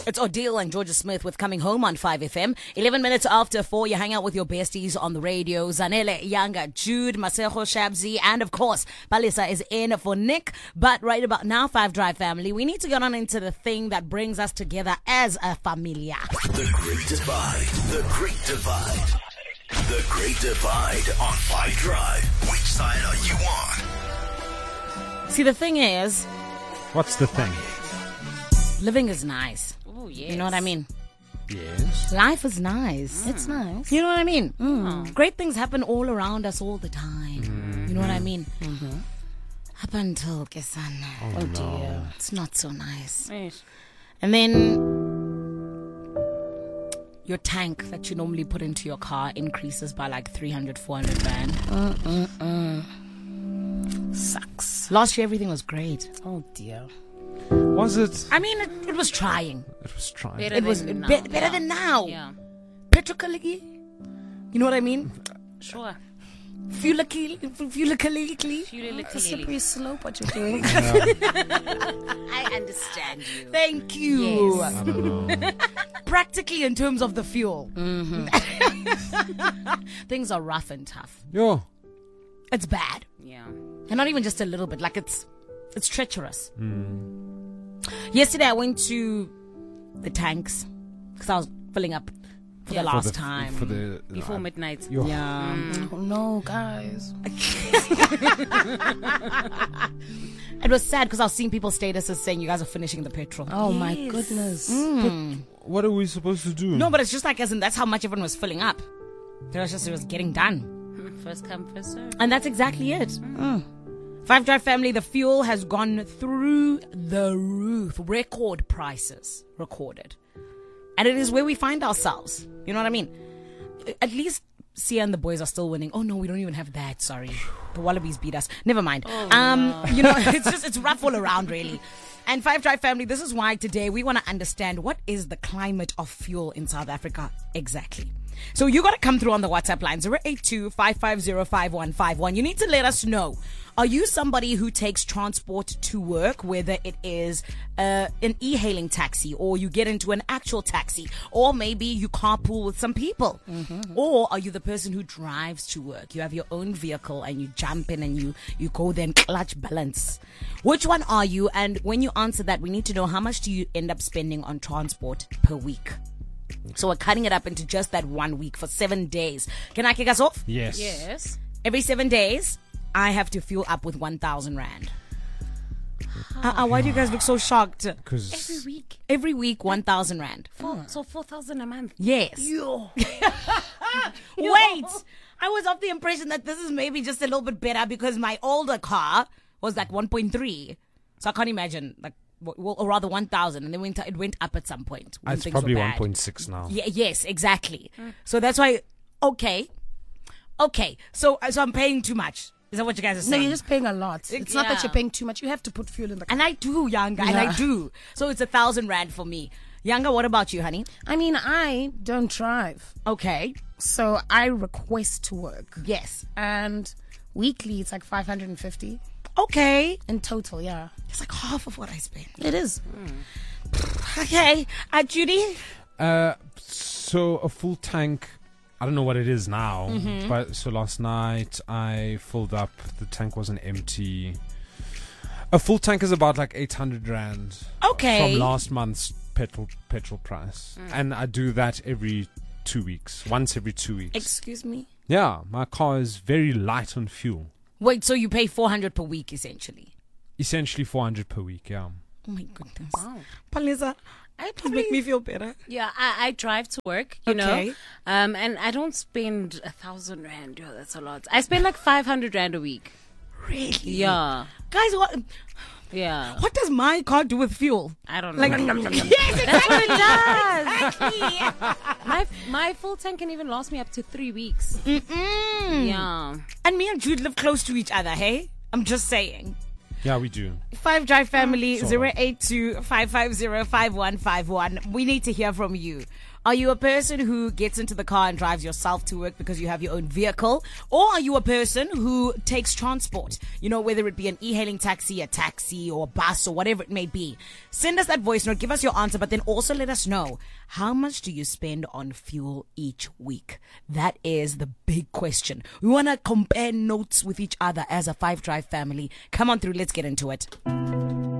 It's Odile and Georgia Smith with Coming Home on 5FM. 11 minutes after 4, you hang out with your besties on the radio. Zanele, Yanga, Jude, Masejo, Shabzi, and of course, Palisa is in for Nick. But right about now, 5 Drive family, we need to get on into the thing that brings us together as a familia. The Great Divide. The Great Divide. The Great Divide on 5 Drive. Which side are you on? See, the thing is, What's the thing? living is nice. Oh, yes. You know what I mean? Yes. Life is nice. It's nice. You know what I mean? Great things happen all around us all the time. You know what I mean? Up until Kesana. Oh, dear. It's not so nice. Yes. And then your tank that you normally put into your car increases by like 300, 400 rand. Sucks. Last year, everything was great. Oh, dear. Was it? I mean, it was trying. It was trying. Better It was than now. better than now. Yeah. Petrokaligi. You know what I mean? Sure. Fulikali. It's a slippery slope what you're doing. I understand you. Thank you. Yes. I don't know. Practically in terms of the fuel. Things are rough and tough. Yo. It's bad. Yeah. And not even just a little bit. Like it's treacherous. Yesterday I went to the tanks because I was filling up for the last time. For the Before midnight. Yo. Yeah. Oh, no, guys. It was sad because I was seeing people's statuses saying you guys are finishing the petrol. Oh, my goodness. What are we supposed to do? No, but it's just like as in that's how much everyone was filling up. It was getting done. First come, first serve. And that's exactly it. 5 Drive family, the fuel has gone through the roof. Record prices recorded. And it is where we find ourselves. You know what I mean? At least Sia and the boys are still winning. Oh no, we don't even have that. Sorry. The Wallabies beat us. Never mind. You know, it's rough all around really. And 5 Drive family, this is why today we want to understand what is the climate of fuel in South Africa exactly. So you got to come through on the WhatsApp line 082-550-5151. You need to let us know. Are you somebody who takes transport to work, whether it is an e-hailing taxi or you get into an actual taxi, or maybe you carpool with some people? Or are you the person who drives to work? You have your own vehicle and you jump in and you go there and clutch balance. Which one are you? And when you answer that, we need to know how much do you end up spending on transport per week? So we're cutting it up into just that 1 week for 7 days. Can I kick us off? Yes. Yes. Every 7 days, I have to fuel up with 1,000 rand. Why do you guys look so shocked? Because Every week. Every week, 1,000 rand. So 4,000 a month. Yes. Wait, I was of the impression that this is maybe just a little bit better because my older car was like 1.3. So I can't imagine, like, or rather 1,000, and then it went up at some point. when it's things probably were bad. 1.6 now. Yeah, yes, exactly. So that's why. Okay. So I'm paying too much. Is that what you guys are No, saying? you're just paying a lot. It's not that Yeah. you're paying too much. You have to put fuel in the car. And I do, Yanga, and I do. So it's 1,000 rand for me. Yanga, what about you, honey? I mean, I don't drive. Okay. So I request to work. Yes. And weekly, it's like 550 Okay. in total, yeah. It's like half of what I spend. It is. Okay. Judy? So a full tank, I don't know what it is now, but so last night I filled up, the tank wasn't empty. A full tank is about like 800 rand Okay. from last month's petrol price. And I do that every 2 weeks, once every 2 weeks. Excuse me? Yeah, my car is very light on fuel. Wait, so you pay 400 per week, essentially? Essentially 400 per week, yeah. Oh, my goodness. Wow. Palisa, please make me feel better. Yeah, I drive to work, you Okay. know. And I don't spend 1,000 rand. Yo, that's a lot. I spend like 500 rand a week. Really? Yeah. Guys, Yeah. what does my car do with fuel? I don't know. Like, yes, That's what it does. exactly. My full tank can even last me up to 3 weeks. Mm. Yeah. And me and Jude live close to each other, hey? I'm just saying. Yeah, we do. 5 Drive family, Sort of. 082-550-5151. We need to hear from you. Are you a person who gets into the car and drives yourself to work because you have your own vehicle? Or are you a person who takes transport? You know, whether it be an e-hailing taxi, a taxi, or a bus, or whatever it may be. Send us that voice note, give us your answer, but then also let us know, how much do you spend on fuel each week? That is the big question. We want to compare notes with each other as a 5 Drive family. Come on through, let's get into it.